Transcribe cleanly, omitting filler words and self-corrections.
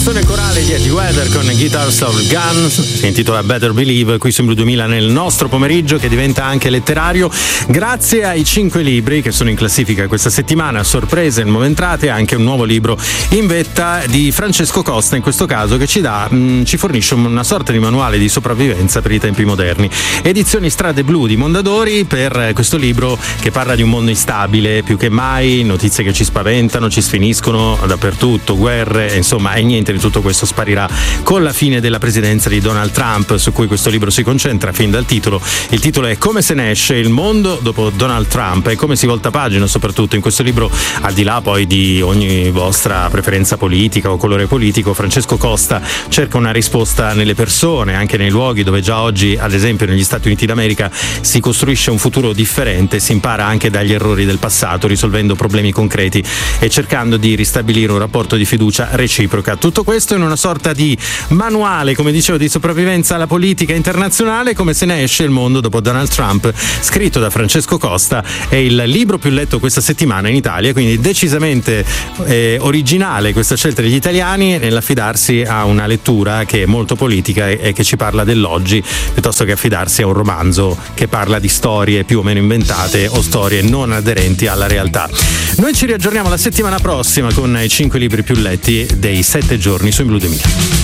canzone corale di Eddie Vedder con Guitars of Guns, si intitola Better Believe, qui su Blu 2000 nel nostro pomeriggio che diventa anche letterario grazie ai 5 libri che sono in classifica questa settimana. Sorprese, nuove entrate, anche un nuovo libro in vetta di Francesco Costa, in questo caso, che ci fornisce una sorta di manuale di sopravvivenza per i tempi moderni. Edizioni Strade Blu di Mondadori per questo libro che parla di un mondo instabile, più che mai notizie che ci spaventano, ci sfiniscono dappertutto, guerre, insomma, e niente di tutto questo sparirà con la fine della presidenza di Donald Trump, su cui questo libro si concentra fin dal titolo. Il titolo è Come se ne esce il mondo dopo Donald Trump e come si volta pagina. Soprattutto in questo libro, al di là poi di ogni vostra preferenza politica o colore politico, Francesco Costa cerca una risposta nelle persone, anche nei luoghi dove già oggi, ad esempio negli Stati Uniti d'America, si costruisce un futuro differente, si impara anche dagli errori del passato, risolvendo problemi concreti e cercando di ristabilire un rapporto di fiducia reciproca. Tutto questo in una sorta di manuale, come dicevo, di sopravvivenza alla politica internazionale, come se ne esce il mondo dopo Donald Trump, scritto da Francesco Costa. È il libro più letto questa settimana in Italia, quindi decisamente originale questa scelta degli italiani nell'affidarsi a una lettura che è molto politica e che ci parla dell'oggi, piuttosto che affidarsi a un romanzo che parla di storie più o meno inventate o storie non aderenti alla realtà. Noi ci riaggiorniamo la settimana prossima con i 5 libri più letti dei 7 giorni su Blu 2000.